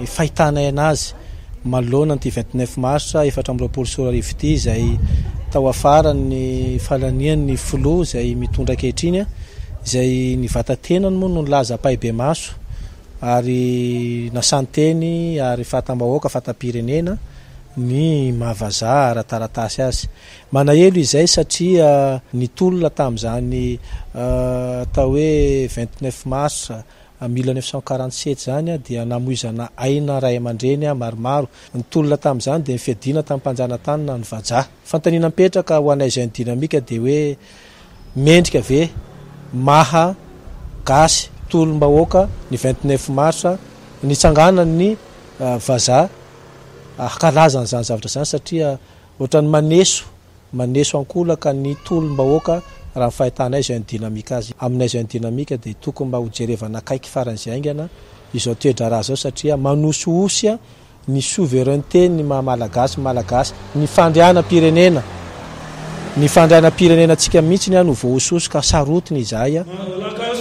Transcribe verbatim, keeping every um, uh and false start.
fahitanay anazy malona ny vingt-neuf mars efatra amby roapolo sy roa arivo ity izay tao afara ny falanian'ny flo izay mitondra ankehitriny izay ny vatatenany moa no nilaza paibe maso ary nasanteny ary fatambahoaka fatam-pirenena ny mahavaza ara-taratasy azy manahelo izay satria nitolona tamin'izany atao hoe vingt-neuf mars mille neuf cent quarante-sept zany dia namoizana aina ray aman-dreny maromaro nitolona tamin'izany dia nifiadina tamin'ny mpanjanatany ny vaja fantanina mipetraka ho anay zay ny dinamika dia hoe mendrika ve maha gasy tolom-bahoaka ny vingt-neuf mars nitsangana ny vaza akalazana zany zavatra zany satria ohatrany maneso maneso ankolaka ny tolom-bahoaka raha fahitanay zay ny dinamika azy aminay zay ny dinamika dia tokony mba hojerevana akaiky faran'izay aingana izao toedra raha zao satria manosoosy ny souveraineté ny mahamalagasy malagasy ny fandrianam-pirenena ny fandrianam-pirenena antsika mihitsy ny ano voahososo ka sarotiny izay